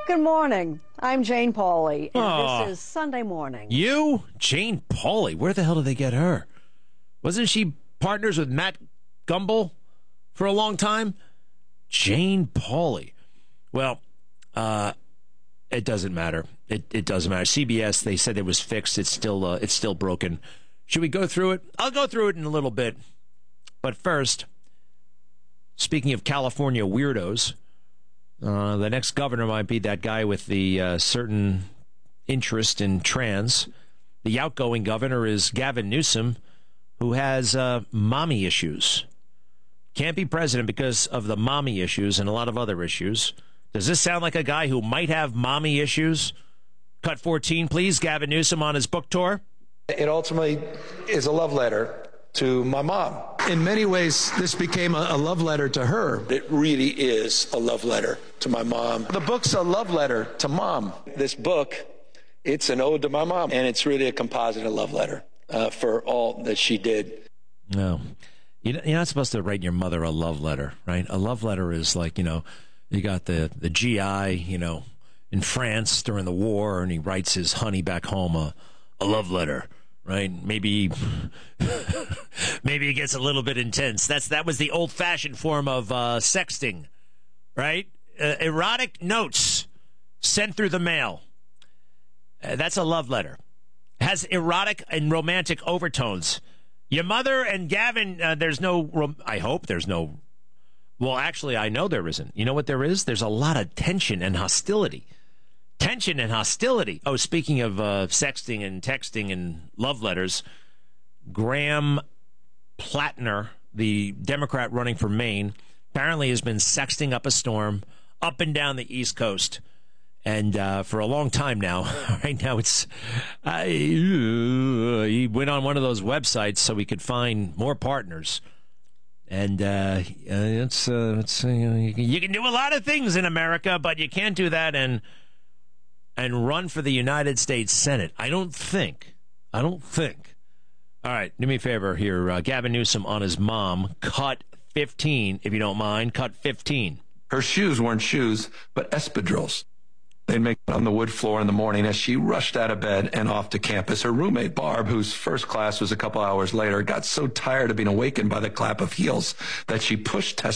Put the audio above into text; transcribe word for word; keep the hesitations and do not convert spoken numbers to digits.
Good morning. I'm Jane Pauley, and Aw. this is Sunday Morning. You? Jane Pauley. Where the hell did they get her? Wasn't she partners with Matt Gumbel for a long time? Jane Pauley. Well, uh, it doesn't matter. It it doesn't matter. C B S, they said it was fixed. It's still uh, it's still broken. Should we go through it? I'll go through it in a little bit. But first, speaking of California weirdos, uh, the next governor might be that guy with the uh, certain interest in trans. The outgoing governor is Gavin Newsom, who has uh, mommy issues. Can't be president because of the mommy issues and a lot of other issues. Does this sound like a guy who might have mommy issues? Cut fourteen, please. Gavin Newsom on his book tour. It ultimately is a love letter to my mom. In many ways, this became a, a love letter to her. It really is a love letter to my mom. The book's a love letter to mom. This book, it's an ode to my mom, and it's really a composite of love letter uh, for all that she did. No. You're not supposed to write your mother a love letter, right? A love letter is like, you know, you got the, the G I, you know, in France during the war, and he writes his honey back home a, a love letter, right? Maybe maybe it gets a little bit intense. That's That was the old-fashioned form of uh, sexting, right? Uh, erotic notes sent through the mail. Uh, that's a love letter. Has erotic and romantic overtones. Your mother and Gavin, uh, there's no, rom- I hope there's no, well, actually, I know there isn't. You know what there is? There's a lot of tension and hostility. Tension and hostility. Oh, speaking of uh, sexting and texting and love letters, Graham Plattner, the Democrat running for Maine, apparently has been sexting up a storm up and down the East Coast. And uh, for a long time now, right now it's, uh, he went on one of those websites so he could find more partners. And uh, it's, uh, it's uh, you can do a lot of things in America, but you can't do that and and run for the United States Senate. I don't think. I don't think. All right, do me a favor here. Uh, Gavin Newsom on his mom. Cut fifteen, if you don't mind. Cut fifteen. Her shoes weren't shoes, but espadrilles. They'd make it on the wood floor in the morning as she rushed out of bed and off to campus. Her roommate, Barb, whose first class was a couple hours later, got so tired of being awakened by the clap of heels that she pushed Tessa